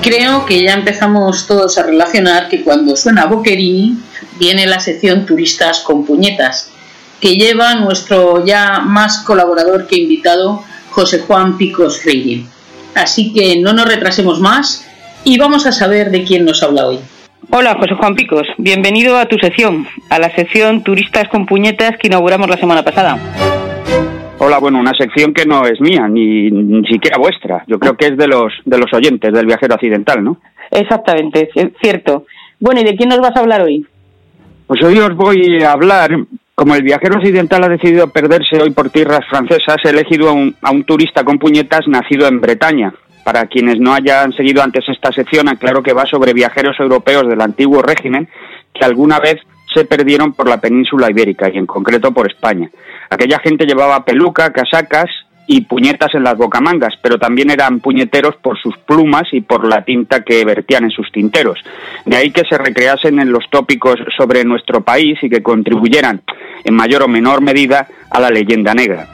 Creo que ya empezamos todos a relacionar que cuando suena Boquerini viene la sección Turistas con Puñetas, que lleva nuestro ya más colaborador que invitado, José Juan Picos Freire. Así que no nos retrasemos más y vamos a saber de quién nos habla hoy. Hola, José Juan Picos, bienvenido a tu sección, a la sección Turistas con Puñetas que inauguramos la semana pasada. Hola, bueno, una sección que no es mía, ni siquiera vuestra. Yo creo que es de los oyentes del Viajero Accidental, ¿no? Exactamente, es cierto. Bueno, ¿y de quién nos vas a hablar hoy? Pues hoy os voy a hablar, como el Viajero Occidental ha decidido perderse hoy por tierras francesas, he elegido a un turista con puñetas nacido en Bretaña. Para quienes no hayan seguido antes esta sección, aclaro que va sobre viajeros europeos del antiguo régimen que alguna vez se perdieron por la península ibérica y en concreto por España. Aquella gente llevaba peluca, casacas y puñetas en las bocamangas, pero también eran puñeteros por sus plumas y por la tinta que vertían en sus tinteros. De ahí que se recreasen en los tópicos sobre nuestro país y que contribuyeran en mayor o menor medida a la leyenda negra.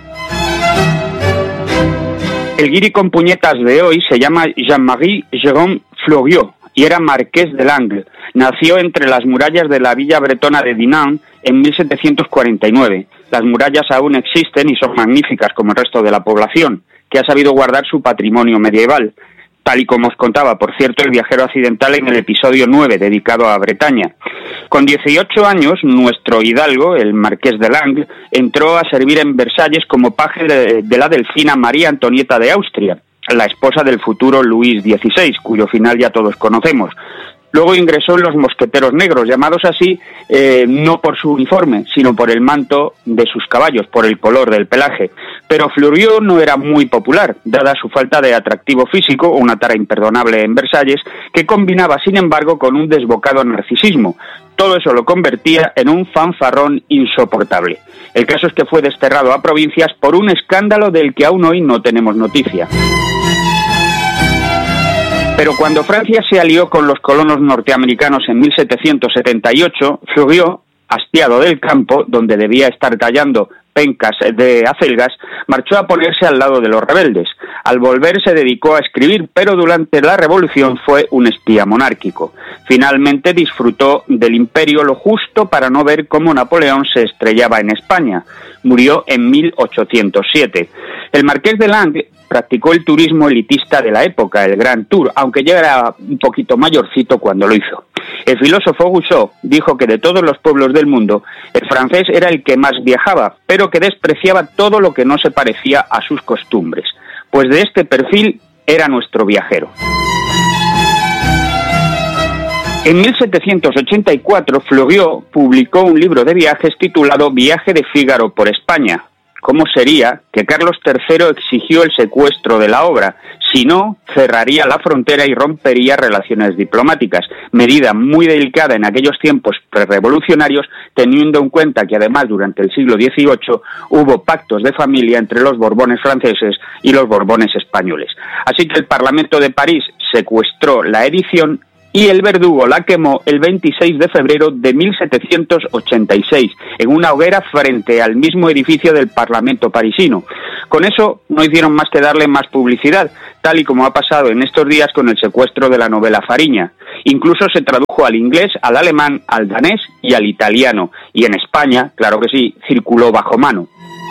El guiri con puñetas de hoy se llama Jean-Marie Jérôme Fleuriot y era marqués de Langres. Nació entre las murallas de la villa bretona de Dinan en 1749. Las murallas aún existen y son magníficas como el resto de la población, que ha sabido guardar su patrimonio medieval, tal y como os contaba, por cierto, el Viajero Accidental en el episodio 9, dedicado a Bretaña. Con 18 años, nuestro hidalgo, el marqués de Langres, entró a servir en Versalles como paje de la delfina María Antonieta de Austria, la esposa del futuro Luis XVI, cuyo final ya todos conocemos. Luego ingresó en los mosqueteros negros, llamados así no por su uniforme, sino por el manto de sus caballos, por el color del pelaje. Pero Fleuriot no era muy popular, dada su falta de atractivo físico, una tara imperdonable en Versalles, que combinaba, sin embargo, con un desbocado narcisismo. Todo eso lo convertía en un fanfarrón insoportable. El caso es que fue desterrado a provincias por un escándalo del que aún hoy no tenemos noticia. Pero cuando Francia se alió con los colonos norteamericanos en 1778, Fleuriot, hastiado del campo, donde debía estar tallando pencas de acelgas, marchó a ponerse al lado de los rebeldes. Al volver se dedicó a escribir, pero durante la revolución fue un espía monárquico. Finalmente disfrutó del imperio lo justo para no ver cómo Napoleón se estrellaba en España. Murió en 1807. El marqués de Langres practicó el turismo elitista de la época, el Grand Tour, aunque ya era un poquito mayorcito cuando lo hizo. El filósofo Rousseau dijo que de todos los pueblos del mundo, el francés era el que más viajaba, pero que despreciaba todo lo que no se parecía a sus costumbres. Pues de este perfil era nuestro viajero. En 1784, Fleuriot publicó un libro de viajes titulado Viaje de Fígaro por España. ¿Cómo sería que Carlos III exigió el secuestro de la obra? Si no, cerraría la frontera y rompería relaciones diplomáticas, medida muy delicada en aquellos tiempos prerrevolucionarios, teniendo en cuenta que además durante el siglo XVIII hubo pactos de familia entre los Borbones franceses y los Borbones españoles. Así que el Parlamento de París secuestró la edición y el verdugo la quemó el 26 de febrero de 1786 en una hoguera frente al mismo edificio del Parlamento parisino. Con eso no hicieron más que darle más publicidad, tal y como ha pasado en estos días con el secuestro de la novela Fariña. Incluso se tradujo al inglés, al alemán, al danés y al italiano. Y en España, claro que sí, circuló bajo mano.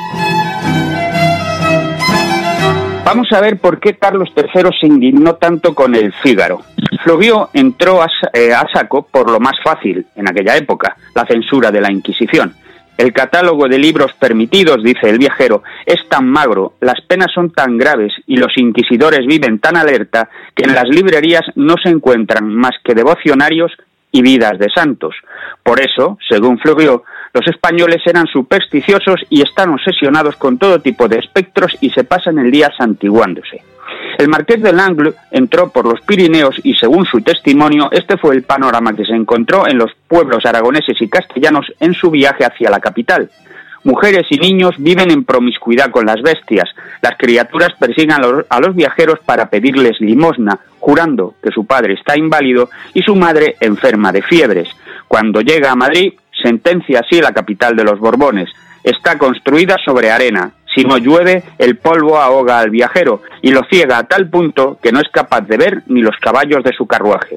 Vamos a ver por qué Carlos III se indignó tanto con el Fígaro. Fleuriot entró a saco por lo más fácil en aquella época, la censura de la Inquisición. El catálogo de libros permitidos, dice el viajero, es tan magro, las penas son tan graves y los inquisidores viven tan alerta que en las librerías no se encuentran más que devocionarios y vidas de santos. Por eso, según Fleuriot, los españoles eran supersticiosos y están obsesionados con todo tipo de espectros y se pasan el día santiguándose. El marqués de Langres entró por los Pirineos y, según su testimonio, este fue el panorama que se encontró en los pueblos aragoneses y castellanos en su viaje hacia la capital. Mujeres y niños viven en promiscuidad con las bestias. Las criaturas persiguen a los viajeros para pedirles limosna, jurando que su padre está inválido y su madre enferma de fiebres. Cuando llega a Madrid, sentencia así la capital de los Borbones. Está construida sobre arena, Si no llueve, el polvo ahoga al viajero y lo ciega a tal punto que no es capaz de ver ni los caballos de su carruaje.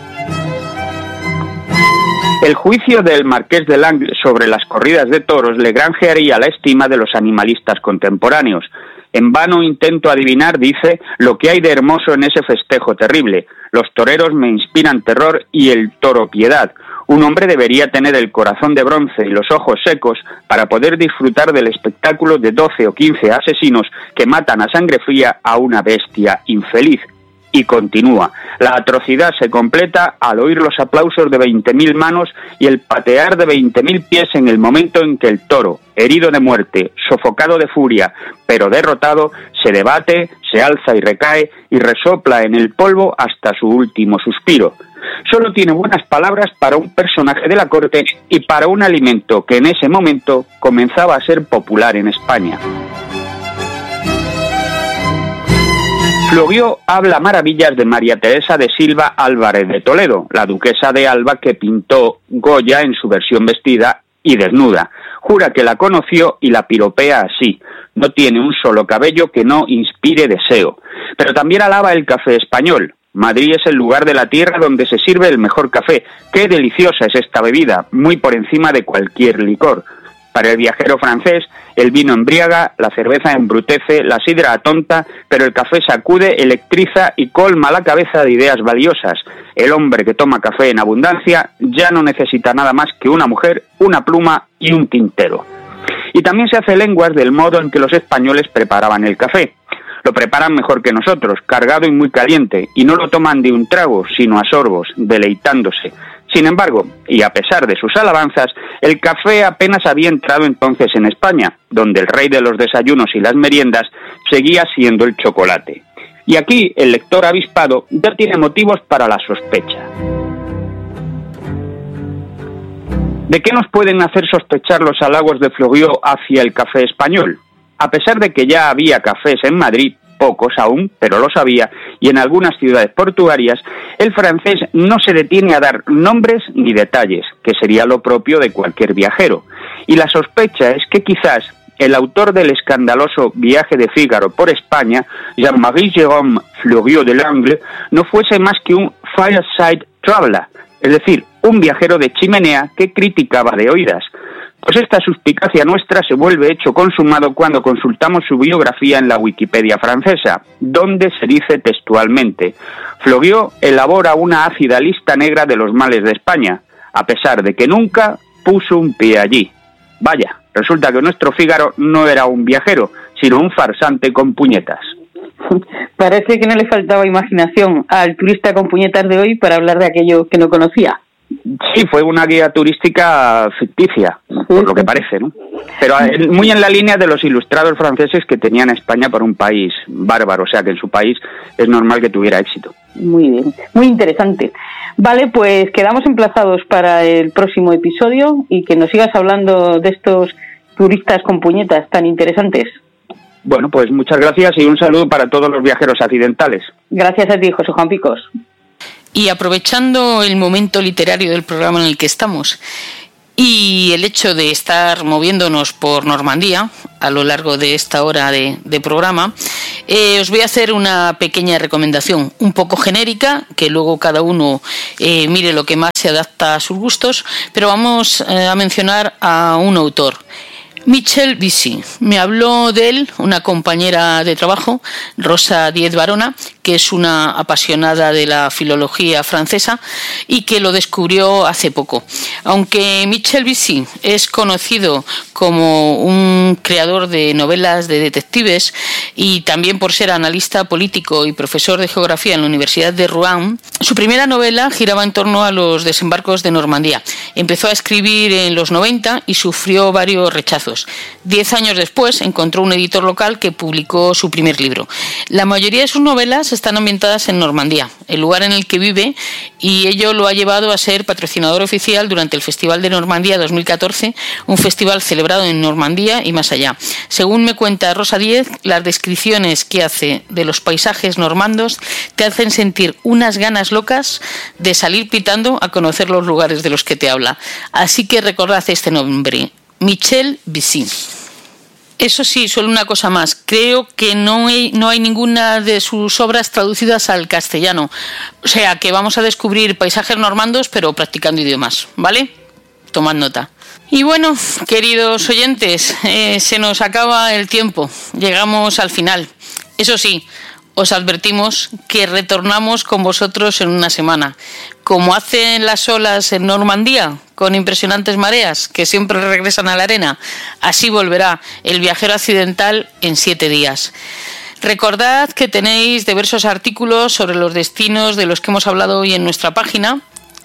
El juicio del marqués de Langle sobre las corridas de toros le granjearía la estima de los animalistas contemporáneos. En vano intento adivinar, dice, lo que hay de hermoso en ese festejo terrible. Los toreros me inspiran terror y el toro piedad. Un hombre debería tener el corazón de bronce y los ojos secos para poder disfrutar del espectáculo de 12 o 15 asesinos que matan a sangre fría a una bestia infeliz. Y continúa. La atrocidad se completa al oír los aplausos de 20.000 manos y el patear de 20.000 pies en el momento en que el toro, herido de muerte, sofocado de furia, pero derrotado, se debate, se alza y recae y resopla en el polvo hasta su último suspiro. Solo tiene buenas palabras para un personaje de la corte y para un alimento que en ese momento comenzaba a ser popular en España. Fleuriot habla maravillas de María Teresa de Silva Álvarez de Toledo, la duquesa de Alba que pintó Goya en su versión vestida y desnuda. Jura que la conoció y la piropea así: no tiene un solo cabello que no inspire deseo. Pero también alaba el café español. Madrid es el lugar de la tierra donde se sirve el mejor café. ¡Qué deliciosa es esta bebida! Muy por encima de cualquier licor. Para el viajero francés, el vino embriaga, la cerveza embrutece, la sidra atonta, pero el café sacude, electriza y colma la cabeza de ideas valiosas. El hombre que toma café en abundancia ya no necesita nada más que una mujer, una pluma y un tintero. Y también se hace lenguas del modo en que los españoles preparaban el café. Lo preparan mejor que nosotros, cargado y muy caliente, y no lo toman de un trago, sino a sorbos, deleitándose. Sin embargo, y a pesar de sus alabanzas, el café apenas había entrado entonces en España, donde el rey de los desayunos y las meriendas seguía siendo el chocolate. Y aquí el lector avispado ya tiene motivos para la sospecha. ¿De qué nos pueden hacer sospechar los halagos de Fleuriot hacia el café español? A pesar de que ya había cafés en Madrid, pocos aún, pero los había, y en algunas ciudades portuarias, el francés no se detiene a dar nombres ni detalles, que sería lo propio de cualquier viajero. Y la sospecha es que quizás el autor del escandaloso Viaje de Fígaro por España, Jean-Marie Jérôme Fleuriot de Langle, no fuese más que un fireside traveler, es decir, un viajero de chimenea que criticaba de oídas. Pues esta suspicacia nuestra se vuelve hecho consumado cuando consultamos su biografía en la Wikipedia francesa, donde se dice textualmente: Fleuriot elabora una ácida lista negra de los males de España, a pesar de que nunca puso un pie allí. Vaya, resulta que nuestro Fígaro no era un viajero, sino un farsante con puñetas. Parece que no le faltaba imaginación al turista con puñetas de hoy para hablar de aquello que no conocía. Sí, fue una guía turística ficticia, por lo que parece, ¿no? Pero muy en la línea de los ilustrados franceses que tenían a España por un país bárbaro, o sea que en su país es normal que tuviera éxito. Muy bien, muy interesante. Vale, pues quedamos emplazados para el próximo episodio y que nos sigas hablando de estos turistas con puñetas tan interesantes. Bueno, pues muchas gracias y un saludo para todos los viajeros accidentales. Gracias a ti, José Juan Picos. Y aprovechando el momento literario del programa en el que estamos y el hecho de estar moviéndonos por Normandía a lo largo de esta hora de programa, os voy a hacer una pequeña recomendación un poco genérica, que luego cada uno mire lo que más se adapta a sus gustos, pero vamos a mencionar a un autor. Michel Bessy. Me habló de él una compañera de trabajo, Rosa Díez Barona, que es una apasionada de la filología francesa y que lo descubrió hace poco. Aunque Michel Bessy es conocido como un creador de novelas de detectives y también por ser analista político y profesor de geografía en la Universidad de Rouen, su primera novela giraba en torno a los desembarcos de Normandía. Empezó a escribir en los 90 y sufrió varios rechazos. 10 años después encontró un editor local que publicó su primer libro. La mayoría de sus novelas están ambientadas en Normandía, el lugar en el que vive, y ello lo ha llevado a ser patrocinador oficial durante el Festival de Normandía 2014, un festival celebrado en Normandía y más allá. Según me cuenta Rosa Díez, las descripciones que hace de los paisajes normandos te hacen sentir unas ganas locas de salir pitando a conocer los lugares de los que te habla. Así que recordad este nombre: Michel Bessy. Eso sí, solo una cosa más. Creo que no hay ninguna de sus obras traducidas al castellano. O sea, que vamos a descubrir paisajes normandos, pero practicando idiomas, ¿vale? Tomad nota. Y bueno, queridos oyentes, se nos acaba el tiempo. Llegamos al final. Eso sí, os advertimos que retornamos con vosotros en una semana. Como hacen las olas en Normandía, con impresionantes mareas que siempre regresan a la arena, así volverá el viajero accidental en 7 días. Recordad que tenéis diversos artículos sobre los destinos de los que hemos hablado hoy en nuestra página,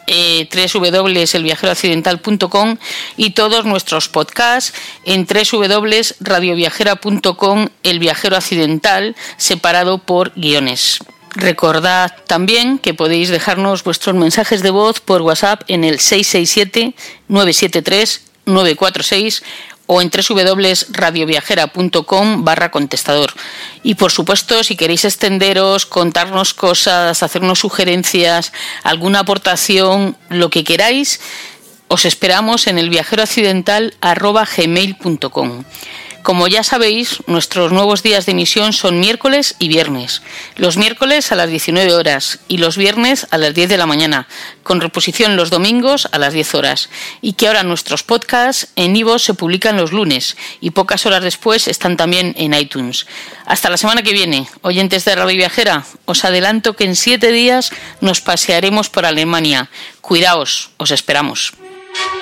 www.elviajeroaccidental.com, y todos nuestros podcasts en www.radioviajera.com, El Viajero Accidental, separado por guiones. Recordad también que podéis dejarnos vuestros mensajes de voz por WhatsApp en el 667-973-946 o en www.radioviajera.com/contestador. Y por supuesto, si queréis extenderos, contarnos cosas, hacernos sugerencias, alguna aportación, lo que queráis, os esperamos en elviajeroaccidental@gmail.com. Como ya sabéis, nuestros nuevos días de emisión son miércoles y viernes. Los miércoles a las 19 horas y los viernes a las 10 de la mañana, con reposición los domingos a las 10 horas. Y que ahora nuestros podcasts en iVoox se publican los lunes y pocas horas después están también en iTunes. Hasta la semana que viene, oyentes de Radio Viajera, os adelanto que en 7 días nos pasearemos por Alemania. Cuidaos, os esperamos.